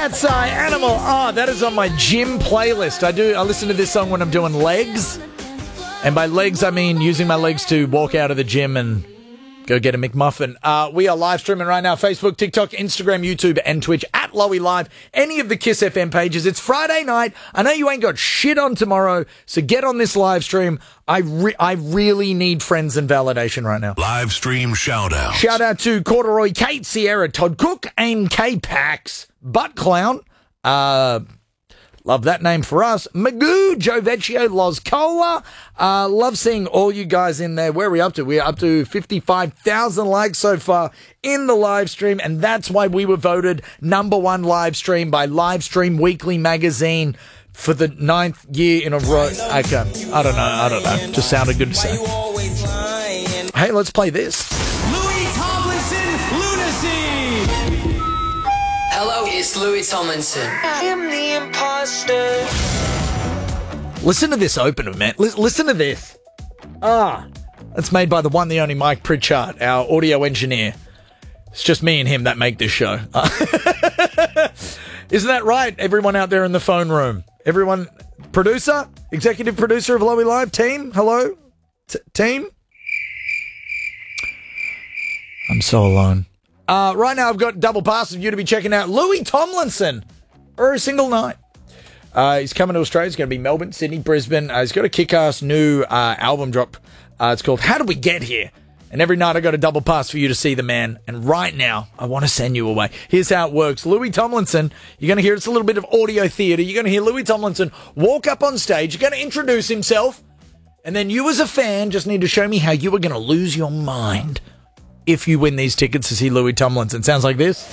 Cat's Eye Animal. Oh, that is on my gym playlist. I listen to this song when I'm doing legs. And by legs, I mean using my legs to walk out of the gym and go get a McMuffin. We are live streaming right now. Facebook, TikTok, Instagram, YouTube, and Twitch at Lowy Live. Any of the Kiss FM pages. It's Friday night. I know you ain't got shit on tomorrow, so get on this live stream. I really need friends and validation right now. Live stream shout out. Shout out to Corduroy, Kate, Sierra, Todd Cook, Aim K Pax, Butt Clown. Love that name for us. Magoo, Joe Vecchio, Loz Cola. Love seeing all you guys in there. Where are we up to? We're up to 55,000 likes so far in the live stream, and that's why we were voted #1 live stream by Livestream Weekly magazine for the 9th year in a row. Okay, I don't know. Just sounded good to say. Hey, let's play this. Louis Tomlinson, Lunacy! Hello, it's Louis Tomlinson. I am the imposter. Listen to this opener, man. Listen to this. That's made by the one, the only Mike Pritchard, our audio engineer. It's just me and him that make this show. Isn't that right, everyone out there in the phone room? Everyone, producer, executive producer of Lowy Live, team, hello? Team? I'm so alone. Right now I've got double passes for you to be checking out Louis Tomlinson every single night. He's coming to Australia. He's going to be Melbourne, Sydney, Brisbane. He's got a kick-ass new album drop. It's called How Did We Get Here? And every night I got a double pass for you to see the man. And right now, I want to send you away. Here's how it works. Louis Tomlinson, you're going to hear, it's a little bit of audio theatre. You're going to hear Louis Tomlinson walk up on stage. You're going to introduce himself. And then you as a fan just need to show me how you are going to lose your mind if you win these tickets to see Louis Tomlinson. Sounds like this.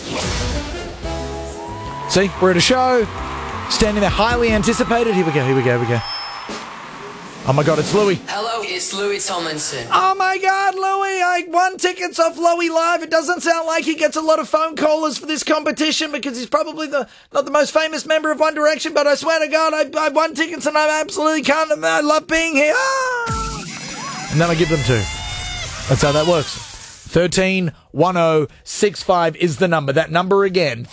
See, we're at a show. Standing there, highly anticipated. Here we go. Oh my God, it's Louis. Hello, it's Louis Tomlinson. Oh my God, Louis, I won tickets off Lowy Live. It doesn't sound like he gets a lot of phone callers for this competition because he's probably not the most famous member of One Direction, but I swear to God, I won tickets and I absolutely can't. I love being here. And then I give them 2. That's how that works. 131065 is the number. That number again,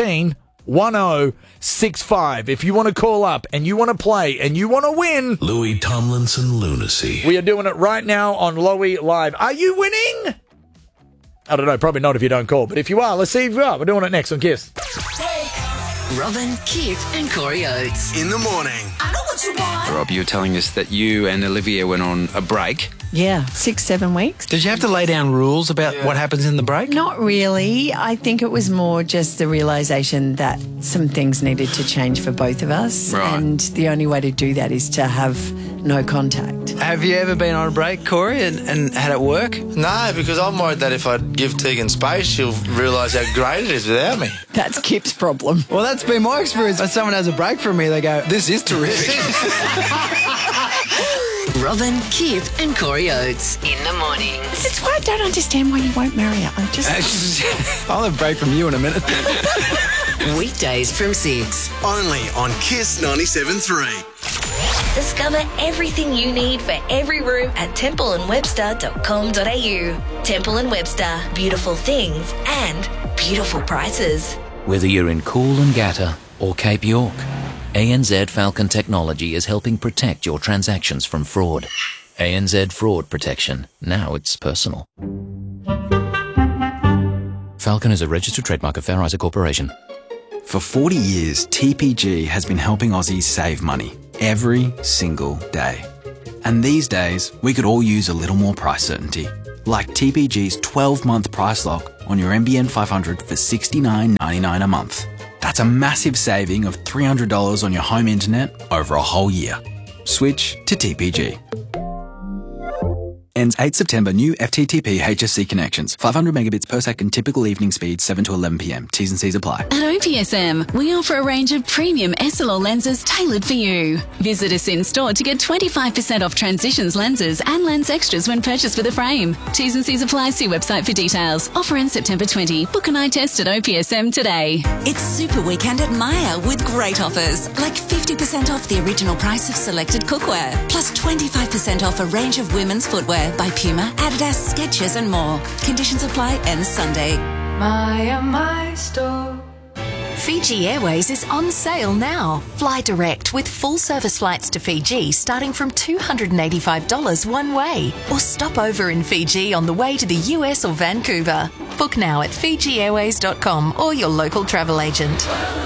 131065. If you want to call up and you want to play and you want to win, Louis Tomlinson Lunacy. we are doing it right now on Lowy Live. Are you winning? I don't know, probably not if you don't call, but if you are, let's see if you are. We're doing it next on Kiss. Robin, Keith, and Corey Oates. In the morning. I know what you want. Rob, you were telling us that you and Olivia went on a break. Yeah, 6-7 weeks. Did you have to lay down rules about what happens in the break? Not really. I think it was more just the realisation that some things needed to change for both of us. Right. And the only way to do that is to have no contact. Have you ever been on a break, Corey, and had it work? No, because I'm worried that if I give Tegan space, she'll realise how great it is without me. That's Kip's problem. Well, that's been my experience. When someone has a break from me, they go, this is terrific. Robin, Keith, and Corey Oates. In the morning. This is why I don't understand why you won't marry her. I'll have a break from you in a minute. Weekdays from 6. Only on Kiss 97.3. Discover everything you need for every room at templeandwebster.com.au. Temple & Webster. Beautiful things and beautiful prices. Whether you're in Coolangatta or Cape York, ANZ Falcon Technology is helping protect your transactions from fraud. ANZ Fraud Protection. Now it's personal. Falcon is a registered trademark of Fair Isaac Corporation. For 40 years, TPG has been helping Aussies save money every single day. And these days, we could all use a little more price certainty. Like TPG's 12-month price lock on your NBN 500 for $69.99 a month. That's a massive saving of $300 on your home internet over a whole year. Switch to TPG. Ends 8 September. New FTTP HSC connections. 500 megabits per second. Typical evening speed 7 to 11 p.m. T's and C's apply. At OPSM, we offer a range of premium SLR lenses tailored for you. Visit us in store to get 25% off Transitions lenses and lens extras when purchased with a frame. T's and C's apply. See website for details. Offer ends September 20. Book an eye test at OPSM today. It's Super Weekend at Myer with great offers, like 50% off the original price of selected cookware, plus 25% off a range of women's footwear by Puma, Adidas, Skechers and more. Conditions apply. Ends Sunday. My store. Fiji Airways is on sale now. Fly direct with full service flights to Fiji starting from $285 one way. Or stop over in Fiji on the way to the US or Vancouver. Book now at FijiAirways.com or your local travel agent.